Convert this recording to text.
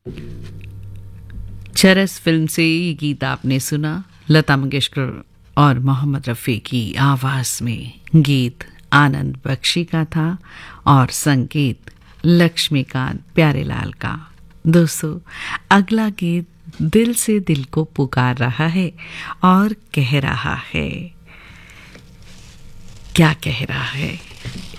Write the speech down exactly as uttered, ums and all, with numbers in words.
चरस फिल्म से ये गीत आपने सुना, लता मंगेशकर और मोहम्मद रफ़ी की आवाज़ में। गीत आनंद बख्शी का था और संगीत लक्ष्मीकांत प्यारेलाल का। दोस्तों, अगला गीत दिल से दिल को पुकार रहा है और कह रहा है, क्या कह रहा है?